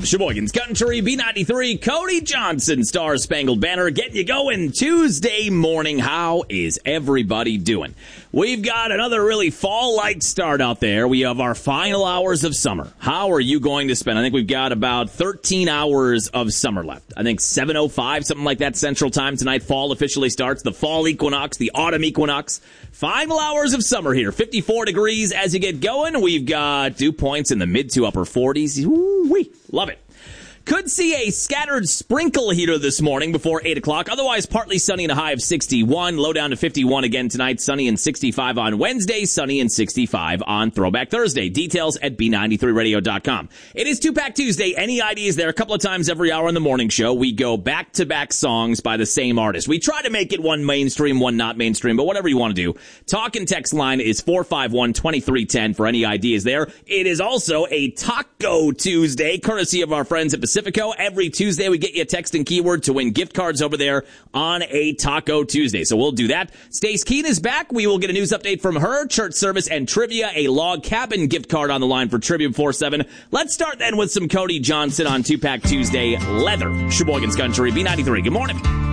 Sheboygan's Country, B93, Cody Johnson, Star Spangled Banner, getting you going Tuesday morning. How is everybody doing? We've got another really fall-like start out there. We have our final hours of summer. How are you going to spend? I think we've got about 13 hours of summer left. I think 7:05, something like that, Central Time tonight. Fall officially starts. The fall equinox, the autumn equinox. Final hours of summer here. 54 degrees as you get going. We've got dew points in the mid to upper 40s. Woo-wee. Love it. Could see a scattered sprinkle heater this morning before 8 o'clock. Otherwise, partly sunny and a high of 61. Low down to 51 again tonight. Sunny and 65 on Wednesday. Sunny and 65 on Throwback Thursday. Details at B93radio.com. It is Two-Pack Tuesday. Any ideas there? A couple of times every hour in the morning show, we go back-to-back songs by the same artist. We try to make it one mainstream, one not mainstream, but whatever you want to do. Talk and text line is 451-2310 for any ideas there. It is also a Taco Tuesday, courtesy of our friends at Pacifico. Every Tuesday, we get you a text and keyword to win gift cards over there on a Taco Tuesday. So we'll do that. Stace Keene is back. We will get a news update from her, church service, and trivia. A log cabin gift card on the line for Trivia before 7. Let's start then with some Cody Johnson on Two-Pack Tuesday. Leather. Sheboygan's Country, B93. Good morning.